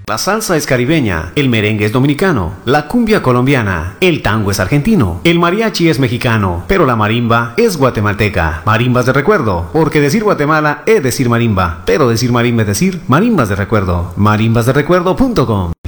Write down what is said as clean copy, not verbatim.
La salsa es caribeña, el merengue es dominicano, la cumbia colombiana, el tango es argentino, el mariachi es mexicano, pero la marimba es guatemalteca. Marimbas de recuerdo, porque decir Guatemala es decir marimba, pero decir marimba es decir marimbas de recuerdo. marimbasderecuerdo.com